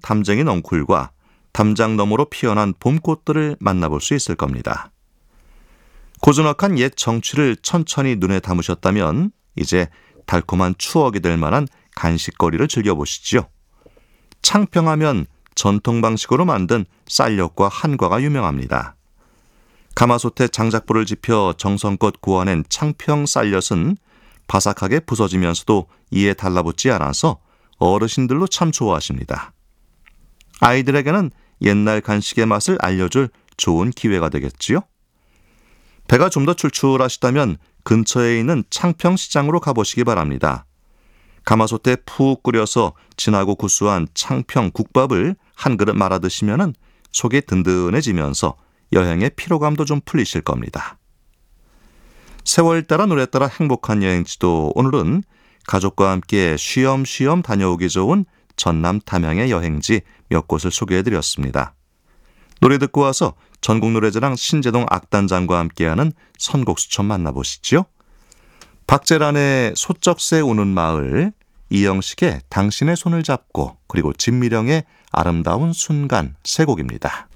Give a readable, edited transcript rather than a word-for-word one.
담쟁이 넝쿨과 담장 너머로 피어난 봄꽃들을 만나볼 수 있을 겁니다. 고즈넉한 옛 정취를 천천히 눈에 담으셨다면 이제 달콤한 추억이 될 만한 간식거리를 즐겨보시지요. 창평하면 전통 방식으로 만든 쌀엿과 한과가 유명합니다. 가마솥에 장작불을 지펴 정성껏 구워낸 창평 쌀엿은 바삭하게 부서지면서도 이에 달라붙지 않아서 어르신들도 참 좋아하십니다. 아이들에게는 옛날 간식의 맛을 알려줄 좋은 기회가 되겠지요. 배가 좀 더 출출하시다면 근처에 있는 창평시장으로 가보시기 바랍니다. 가마솥에 푹 끓여서 진하고 구수한 창평 국밥을 한 그릇 말아 드시면 속이 든든해지면서 여행의 피로감도 좀 풀리실 겁니다. 세월 따라 노래 따라 행복한 여행지도 오늘은 가족과 함께 쉬엄쉬엄 다녀오기 좋은 전남 담양의 여행지 몇 곳을 소개해드렸습니다. 노래 듣고 와서 전국노래자랑 신재동 악단장과 함께하는 선곡수첩 만나보시죠. 박재란의 소쩍새 우는 마을, 이영식의 당신의 손을 잡고, 그리고 진미령의 아름다운 순간 세 곡입니다.